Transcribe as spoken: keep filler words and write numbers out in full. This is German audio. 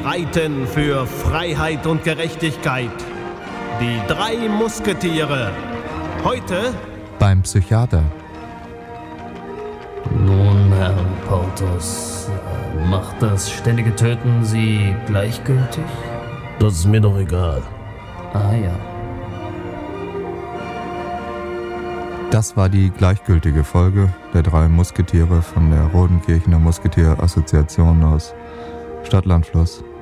streiten für Freiheit und Gerechtigkeit. Die drei Musketiere. Heute beim Psychiater. Nun, Herr Porthos, macht das ständige Töten Sie gleichgültig? Das ist mir doch egal. Ah ja. Das war die gleichgültige Folge der drei Musketiere von der Rodenkirchener Musketier-Assoziation aus Stadt-Land-Fluss.